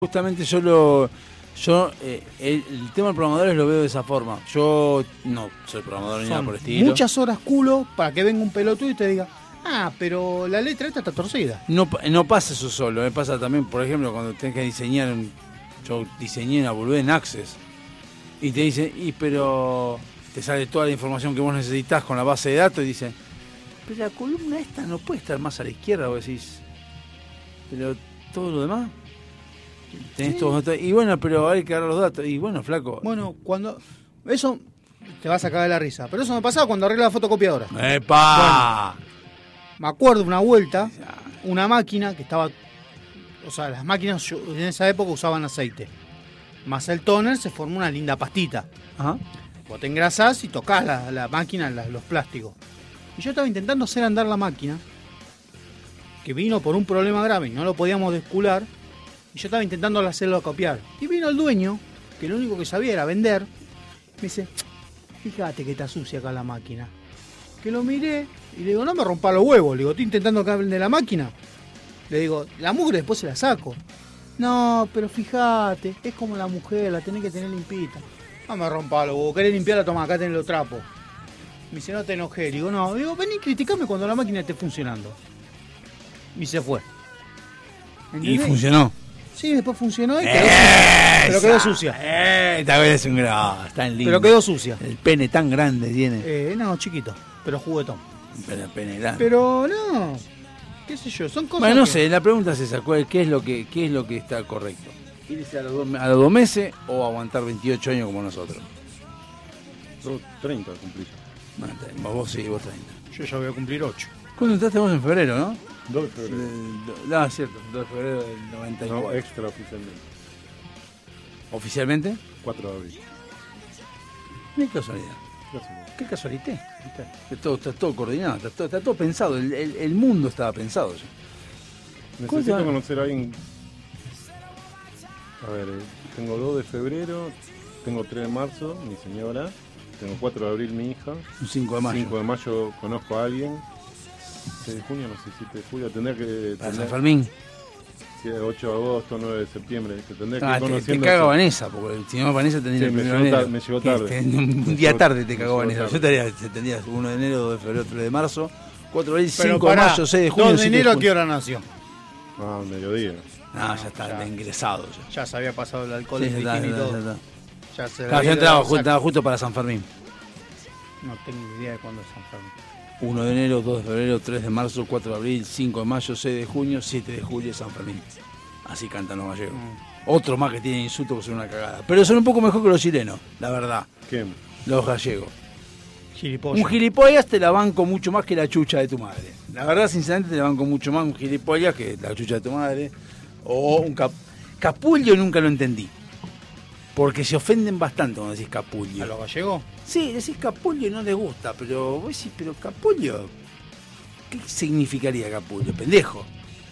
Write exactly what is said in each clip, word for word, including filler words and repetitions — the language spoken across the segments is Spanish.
Justamente yo lo yo eh, el, el tema de programadores lo veo de esa forma. Yo no soy programador ni nada por el estilo. Muchas horas culo para que venga un pelotudo y te diga, ah, pero la letra esta está torcida. No, no pasa eso solo, me pasa también, por ejemplo, cuando tenés que diseñar, un, yo diseñé una boludez en Access y te dice, y pero te sale toda la información que vos necesitas con la base de datos y dice, pero la columna esta no puede estar más a la izquierda, vos decís, pero todo lo demás. Tenés sí. todos los datos. Y bueno, pero hay que agarrar los datos. Y bueno, flaco. Bueno, cuando. Eso te vas a cagar de la risa. Pero eso me pasaba cuando arreglaba la fotocopiadora. ¡Epa! Bueno, me acuerdo una vuelta, una máquina que estaba. O sea, las máquinas yo, en esa época usaban aceite. Más el tóner se formó una linda pastita. Ajá. Vos te engrasás y tocás la, la máquina, la, los plásticos. Y yo estaba intentando hacer andar la máquina, que vino por un problema grave y no lo podíamos descular. Y yo estaba intentando hacerlo copiar. Y vino el dueño, que lo único que sabía era vender. Me dice, fíjate que está sucia acá la máquina. Que lo miré y le digo, no me rompa los huevos. Le digo, estoy intentando acá vender la máquina. Le digo, la mugre después se la saco. No, pero fíjate, es como la mujer, la tenés que tener limpita. No me rompa los huevos, querés limpiarla, toma, acá tenés los trapos. Me dice, no te enojé. Le digo, no, digo, vení, criticame cuando la máquina esté funcionando. Y se fue. ¿Entendés? Y funcionó. Sí, después funcionó y quedó sucia. Pero quedó sucia. Esta vez es un grado, está en lindo. Pero quedó sucia. El pene tan grande tiene. Eh, no, chiquito, pero juguetón. Pero el pene grande. Pero no, qué sé yo, son cosas. Bueno, no que... sé, la pregunta es esa, ¿qué es lo que, qué es lo que está correcto? ¿Irse a los, dos, a los dos meses o aguantar veintiocho años como nosotros? Yo treinta cumplí. Bueno, vos sí, vos treinta. Yo ya voy a cumplir ocho. ¿Cuándo entraste vos en febrero, no? dos de febrero. No, es cierto, dos de febrero del noventa y cuatro. No, extra oficialmente. ¿Oficialmente? cuatro de abril. Qué casualidad. Qué casualidad. Está todo, está todo coordinado, está todo, está todo pensado. El, el, el mundo estaba pensado ya. Necesito conocer a alguien. A ver, tengo dos de febrero, tengo tres de marzo, mi señora. Tengo cuatro de abril, mi hija. Un cinco de mayo. cinco de mayo conozco a alguien. seis de junio, no sé, siete de julio, tendría que... Para San Fermín. ocho de agosto, nueve de septiembre, que tendría ah, que ir conociendo... Te, te caga Vanessa, porque si no Vanessa tendría sí, el primero me de enero. Me llegó tarde. Este, un me día llegó, tarde te cagó Vanessa. tarde. Yo tendría, tendría uno de enero, dos de febrero, tres de marzo, cuatro de abril, Pero cinco pará, de mayo, seis de junio, dos de enero, ¿a qué hora nació? Ah, mediodía. No, ya está ya, ingresado. Ya. ya se había pasado el alcohol, sí, el ya, y ya, todo. Ya, ya. Ya se claro, yo entraba, justo, entraba justo para San Fermín. No tengo idea de cuándo es San Fermín. uno de enero, dos de febrero, tres de marzo, cuatro de abril, cinco de mayo, seis de junio, siete de julio, San Fermín. Así cantan los gallegos. Mm. Otro más que tienen insultos que son una cagada. Pero son un poco mejor que los chilenos, la verdad. ¿Quién? Los gallegos. Gilipollas. Un gilipollas te la banco mucho más que la chucha de tu madre. La verdad, sinceramente, te la banco mucho más un gilipollas que la chucha de tu madre. O un cap... capullo nunca lo entendí. Porque se ofenden bastante cuando decís capullo. ¿A los gallegos? Sí, decís capullo y no les gusta, pero vos decís, pero capullo, ¿qué significaría capullo? Pendejo.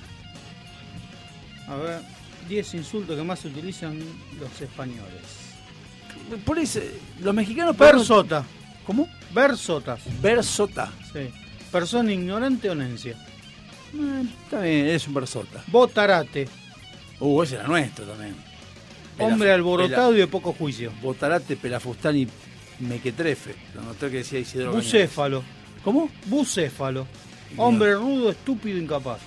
A ver, diez insultos que más se utilizan los españoles. Por eso, los mexicanos... Bersota. ¿Cómo? Bersotas. Bersota. Sí. Persona ignorante o nencia. Eh, está bien, eres un bersota. Botarate. Uh, ese era nuestro también. Hombre Pelaf alborotado Pelaf y de poco juicio. Botarate, pelafustán y mequetrefe. Lo noté que decía Isidro Cañas. Bucéfalo. ¿Cómo? Bucéfalo. Hombre rudo, estúpido, incapaz.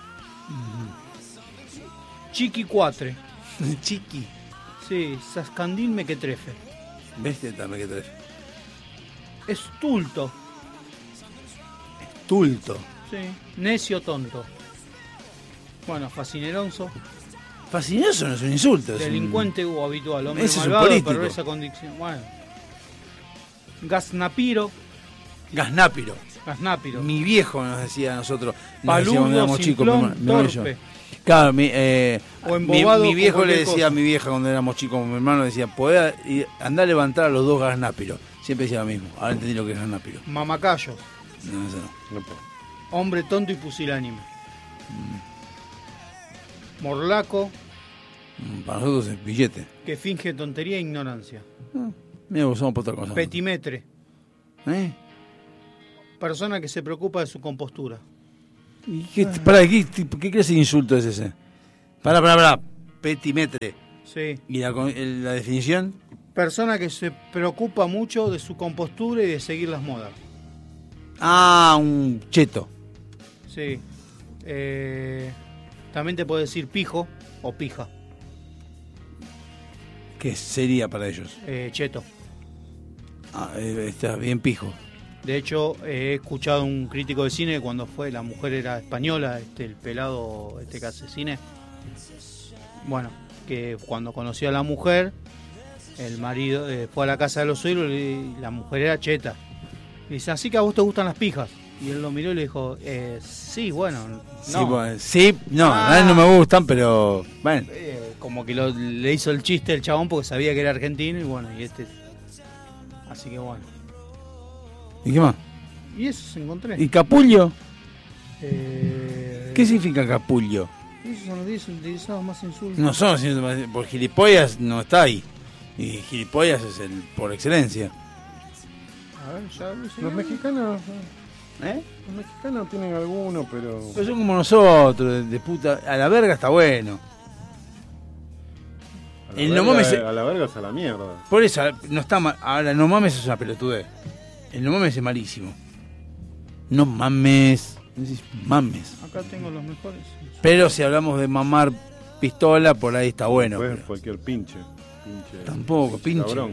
Uh-huh. Chiqui cuatre. Chiqui. Sí, Sascandil mequetrefe. Bestia está mequetrefe. Estulto. Estulto. Sí. Necio tonto. Bueno, fascineronzo. Fascinoso no es un insulto. Delincuente es un... o habitual. Hombre ese malvado, es un político. perversa condición. Bueno. Gaznapiro. Gaznápiro. Gaznapiro. Mi viejo nos decía a nosotros. Nos Paludo, cuando éramos chicos. simplón, mi, torpe. Claro, mi, eh, o mi, mi viejo le decía cosa. a mi vieja cuando éramos chicos, mi hermano le decía, podés andar a levantar a los dos gaznápiros. Siempre decía lo mismo. Ahora entendí lo que es gaznápiro. Mamacayos. No, eso no. no puedo. Hombre tonto y pusilánime. Mm. Morlaco. Mm, para nosotros es billete. Que finge tontería e ignorancia. Ah, mira, usamos por otra cosa. Petimetre. ¿Eh? Persona que se preocupa de su compostura. ¿Y qué, pará, ¿qué, qué clase de insulto es ese? Pará, pará, pará. Petimetre. Sí. ¿Y la, co- el- la definición? Persona que se preocupa mucho de su compostura y de seguir las modas. Ah, un cheto. Sí. Eh, también te puede decir pijo o pija. ¿Qué sería para ellos? Eh, cheto. Ah, eh, está bien pijo. De hecho, eh, he escuchado un crítico de cine que cuando fue, la mujer era española, este, el pelado este que hace cine. Bueno, que cuando conoció a la mujer, el marido eh, fue a la casa de los suegros y la mujer era cheta. Y dice, así que a vos te gustan las pijas. Y él lo miró y le dijo, eh, sí, bueno, no. Sí, bueno, sí, no, Ah. a mí no me gustan, pero bueno. Eh, como que lo- le hizo el chiste el chabón porque sabía que era argentino y bueno, y este... Así que bueno. ¿Y qué más? Y eso se encontré. ¿Y capullo? Eh, ¿Qué significa capullo? Esos son los diez utilizados más insultos. No son, sino- por gilipollas no está ahí. Y gilipollas es el por excelencia. A ver, ya lo hice. Los mexicanos, ¿Eh? los mexicanos tienen alguno, pero... Pero son como nosotros, de, de puta. A la verga está bueno. A la, el verga, no mames- a la verga es a la mierda. Por eso, no está mal. Ahora, no mames es una pelotudez. El no mames es malísimo. No mames. Decís, mames. Acá tengo los mejores. Pero si hablamos de mamar pistola, por ahí está bueno. Después pero cualquier pinche. pinche Tampoco, pinche. cabrón.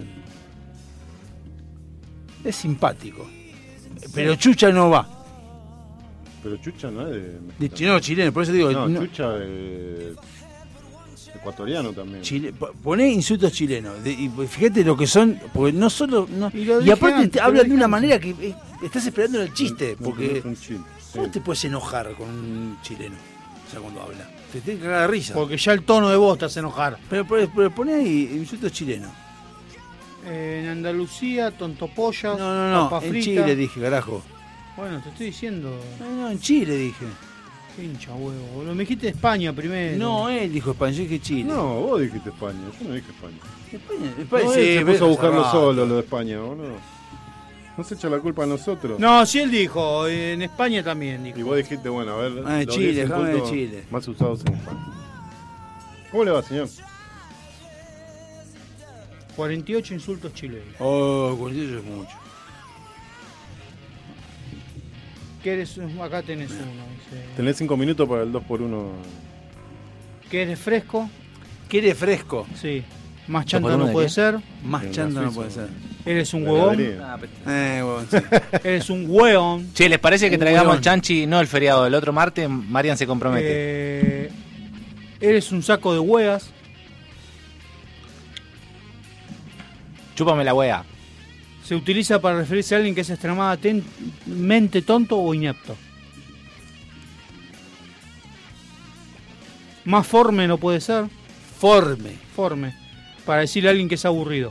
Es simpático. Pero chucha no va. Pero Chucha no es de... De mexicano. chileno, chileno, por eso digo. No, no- Chucha de... ecuatoriano también. Chile, po- poné insultos chilenos. De- y fíjate lo que son. Porque no solo. No, Y lo y dije aparte antes, te lo hablan dije de una antes. manera que eh, estás esperando el chiste. No, Porque. no es un chiste. ¿Cómo Sí. te puedes enojar con un chileno? O sea, cuando habla. Te tiene que cagar de risa. Porque ya el tono de voz te hace enojar. Pero, pero, pero poné ahí insultos chilenos. Eh, en Andalucía, tontopollas, No, no, no. papa En frita. Chile dije, carajo. Bueno, te estoy diciendo. No, no, en Chile dije. Pincha huevo. boludo. Me dijiste España primero. No, él dijo España, yo dije Chile. No, vos dijiste España, yo no dije España. España, España No, sí, él se ves, puso a buscarlo cerrado. solo, lo de España, boludo. No se echa la culpa a nosotros. No, sí él dijo. En España también dijo. Y vos dijiste, bueno, a ver, Ah, de los Chile, diez déjame de insultos Chile. más usados en España. ¿Cómo le va, señor? cuarenta y ocho insultos chilenos. Oh, cuarenta y ocho es mucho. ¿Qué eres? Acá tenés uno. Dice. Tenés cinco minutos para el dos por uno. ¿Qué eres fresco? ¿Quiere fresco? Sí. Más ¿Dos chanta por uno no de puede qué? ser. Más En chanta la no Suiza. puede ser. Eres un La huevón. heladería. Ah, pero- Eh, huevón, sí. Eres un hueón. Che, ¿les parece que Un traigamos hueón. chanchi no el feriado del otro martes? Marian se compromete. Eh, eres un saco de hueas. Chúpame la wea. Se utiliza para referirse a alguien que es extremadamente tonto o inepto. Más forme no puede ser. Forme. Forme. Para decirle a alguien que es aburrido.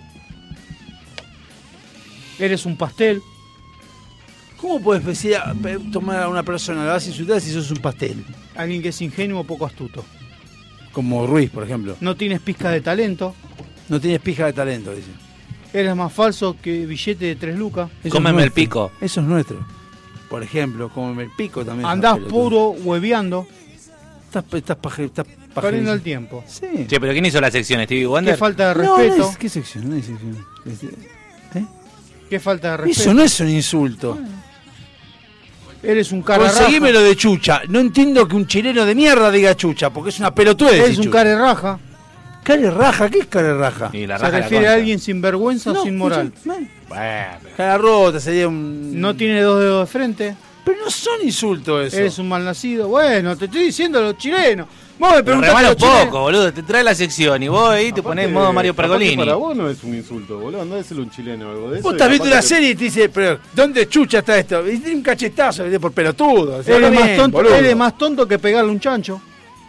Eres un pastel. ¿Cómo puedes decir a- pe- tomar a una persona, la vas a insultar si sos un pastel? Alguien que es ingenuo o poco astuto. Como Ruiz, por ejemplo. No tienes pizca de talento. No tienes pija de talento, dice. Eres más falso que billete de tres lucas. Eso es Cómeme el nuestro. pico. Eso es nuestro. Por ejemplo, cómeme el pico también. es Andás una pelotuda. puro hueveando. Estás, estás, paje, estás Perdiendo el pajerísimo. tiempo. Sí. Che, pero ¿quién hizo la sección? ¿Stevie Qué Wonder? falta de No, respeto. no es- ¿qué sección? No hay sección. Este- ¿Eh? Qué falta de respeto. Eso no es un insulto. Eres un cara raja. Conseguime lo de chucha. No entiendo que un chileno de mierda diga chucha, porque es una pelotuda de Eres decir un chucha. cara raja. Care raja, ¿qué es care raja? Y la Se raja de la refiere a concha. alguien sin vergüenza o sin moral. escucha, eh, Bueno, pero- Cara rota sería un. No tiene dos dedos de frente. Pero no son insultos eso. Eres un malnacido. Bueno, te estoy diciendo los chilenos. Vos me pero preguntaste remala los un chilenos. poco, boludo. Te trae la sección y vos ahí te ponés en modo Mario Aparte, Pergolini. Para vos no es un insulto, boludo. Andá a decirle a un chileno o algo de eso. Vos y estás viendo capaz una que- serie y te dice, pero ¿dónde chucha está esto? Y tiene un cachetazo ¿viste? Por pelotudo. O sea, Eres está más, bien, tonto, boludo. eres más tonto que pegarle un chancho.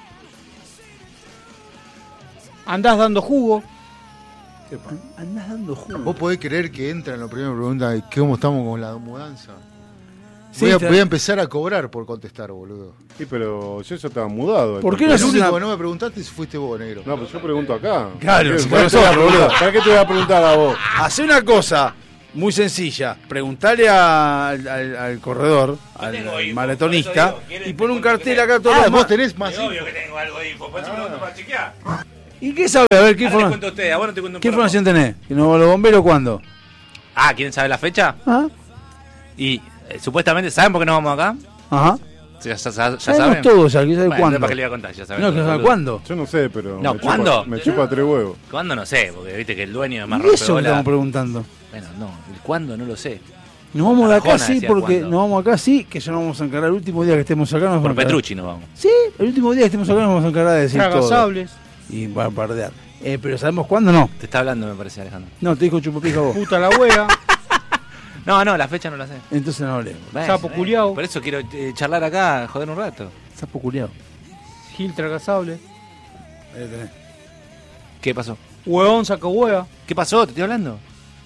Andás dando jugo. ¿Qué pasa? Andás dando jugo. ¿Vos podés creer que entra en la primera pregunta de cómo estamos con la mudanza? Sí, voy, a, está- voy a empezar a cobrar por contestar, boludo. Sí, pero yo ya estaba mudado. ¿Por qué El no entonces- haces único una- que no me preguntaste si fuiste vos, negro. No, pues yo pregunto acá. Claro, ¿Para si qué- para qué te voy a nosotros, preguntar? boludo. ¿Para qué te voy a preguntar a vos? Hace una cosa muy sencilla. Preguntarle a- al, al- al corredor, al, tengo al info, maratonista, por eso digo, ¿quiere- y pone un tengo cartel que- acá todo Ah, lo vos más. tenés más. Es obvio que tengo algo de info, por eso pregunto para chequear. ¿Y qué sabe? A ver, ¿qué, Ahora le informa- cuento a ustedes, a vos no te cuento un ¿qué porongo. información tenés? ¿Que no, ¿Los bomberos cuándo? Ah, ¿quieren saber la fecha? Ah, Y eh, supuestamente, ¿saben por qué no vamos acá? ajá. Ya, ya- ya- ya Sabemos saben. todo, ya, ¿qué sabe Bueno, cuándo? ¿para qué le voy a contar? Ya saben. No, que todo, sabe boludo. cuándo. Yo no sé, pero. No, me chupa- ¿cuándo? Me chupa tres huevos. ¿Cuándo? No sé, porque viste que el dueño es más Y eso que rompebola. estamos preguntando. Bueno, no, el cuándo no lo sé. Nos vamos de acá Arjona sí, decía porque cuándo. nos vamos acá sí, que ya nos vamos a encargar el último día que estemos acá. Nos vamos a Por encargar. Petrucci nos vamos. Sí, el último día que estemos acá nos vamos a encargar de decir todo. Tragasables, Y va a bardear. Eh, pero ¿sabemos cuándo no? Te está hablando, me parece, Alejandro. No, te dijo chupapija vos. puta la wea, No, no, la fecha no la sé. Entonces no hablemos. Bueno, Sapo eh, culiao. Por eso quiero eh, charlar acá, joder un rato. Sapo culiado. Gil Tragasables, Ahí lo tenés. ¿Qué pasó? huevón saco hueá, ¿Qué pasó? ¿Te estoy hablando?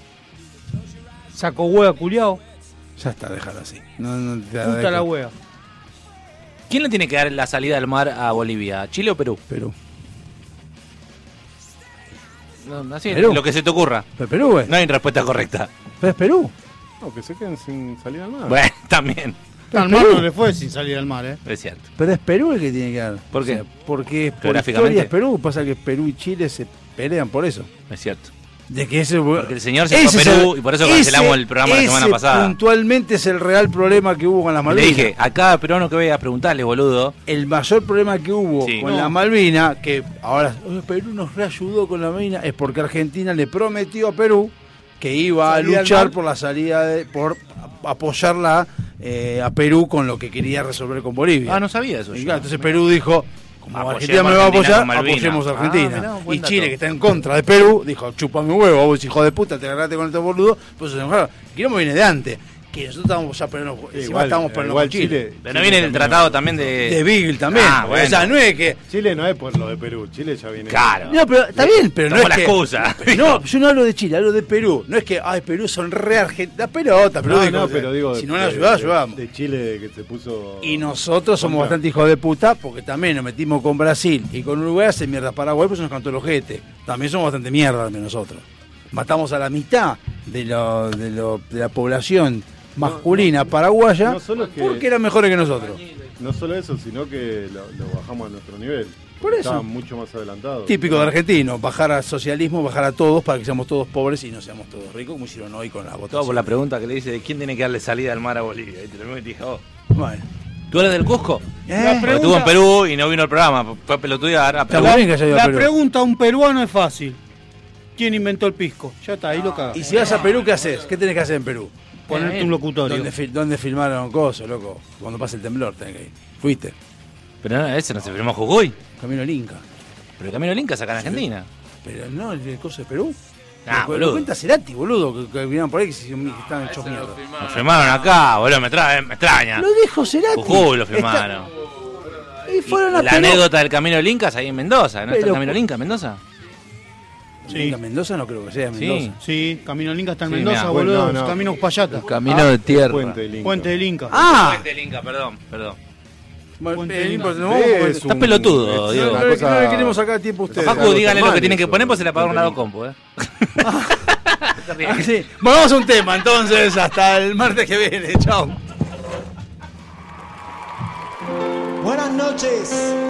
saco hueá culiao, Ya está, déjalo así. No, no, te puta la wea. ¿Quién le tiene que dar la salida al mar a Bolivia? ¿Chile o Perú? Perú. No, así, Perú. lo que se te ocurra. Pero Perú, güey. No hay respuesta correcta. Pero es Perú. No, que se queden sin salir al mar. Bueno, también. Al mar no le fue sin salir al mar, eh. Es cierto. Pero es Perú el que tiene que dar. ¿Por qué? O sea, porque por Geográficamente. historia es Perú. Pasa que Perú y Chile se pelean por eso. Es cierto. De que ese, Porque el señor se fue a Perú y por eso cancelamos el programa la semana ese pasada. puntualmente es el real problema que hubo con las Le Malvinas. dije, a cada peruano que veas, preguntarle, boludo. El mayor problema que hubo Sí. con No. la Malvina, que ahora "Oh, Perú nos reayudó con la Malvina", es porque Argentina le prometió a Perú que iba a Salida al luchar mar. por la salida, de, por apoyarla eh, a Perú con lo que quería resolver con Bolivia. Ah, no sabía eso. Y yo. claro, entonces Perú dijo, como Apoyemos Argentina me va a Argentina apoyar, con Malvinas. apoyemos a Ah, Argentina. mirá, buen y dato. Chile, que está en contra de Perú, dijo, chupame un huevo, vos hijo de puta, te agarraste con estos boludos, pues se enojaron. El quilombo viene de antes, que nosotros estábamos ya pero encima estábamos pero igual con Chile. Chile. Pero no viene el tratado también de... De Beagle también. Ah, bueno. O sea, no es que... Chile no es por lo de Perú. Chile ya viene. Claro. No, pero está bien, pero no Tomó es la que... excusa. No, yo no hablo de Chile, hablo de Perú. No es que, ay, Perú son re argentinos. Pelota, pero No, digo, no, pero digo. si de- no nos de- ayudás, de- ayudamos. De Chile que se puso. Y nosotros somos contra. bastante hijos de puta porque también nos metimos con Brasil y con Uruguay hace mierda Paraguay, pues nos cantó el ojete. También somos bastante mierda también nosotros. Matamos a la mitad de, lo, de, lo, de la población masculina paraguaya no solo que- porque eran mejores que nosotros. No solo eso, sino que lo, lo bajamos a nuestro nivel. Por eso. Estaban mucho más adelantados. Típico de argentino, bajar al socialismo, bajar a todos para que seamos todos pobres y no seamos todos ricos como hicieron hoy con la votación. Todo por la pregunta que le dice de quién tiene que darle salida al mar a Bolivia. Y te lo dije, oh. Bueno. ¿Tú eres del Cusco? Eh, Porque estuvo en Perú y no vino al programa. Fue a pelotudear a Perú. Está bien que haya ido a La Perú. pregunta a un peruano es fácil. ¿Quién inventó el pisco? Ya está, ahí lo cagas. Y si vas a Perú, ¿qué haces? ¿Qué tenés que hacer en Perú? Ponerte un locutorio. ¿Dónde, fil- dónde filmaron cosas, loco? Cuando pasa el temblor tenés que ir. Fuiste. Pero no, ese no se firmó Jujuy. Camino al Inca. Pero el Camino al Inca saca en Argentina. Pero no, el, el coso de Perú. Ah, lo, boludo. lo cuenta Cerati, boludo, que, que vinieron por ahí que, se, que estaban hechos mierda. Lo firmaron acá, boludo, me, trae, me extraña. Lo dijo Cerati. Jujuy lo firmaron. Está- Y fueron a La Perú. anécdota del Camino del Inca es ahí en Mendoza, ¿no? ¿Está el Pero- Camino del Inca en Mendoza? Sí. Inca, Mendoza no creo que sea Sí. Mendoza. Sí, Camino al Inca está en Sí, Mendoza, mirá, boludo. bueno, no. Camino Payata. Camino de tierra. Puente del Inca. Puente del Inca. Ah, Puente del Inca, perdón, perdón. bueno, Puente eh, del no Inca. importa, no vamos a- Es Estás un- pelotudo, es Diego. no, una no, cosa- no le queremos sacar tiempo a ustedes. Facu, algo díganle lo normal que tienen que eso, poner, pues se le apagaron la Puente compu, ¿eh? Ah, sí. Bueno, vamos a un tema entonces, hasta el martes que viene, chao. Buenas noches.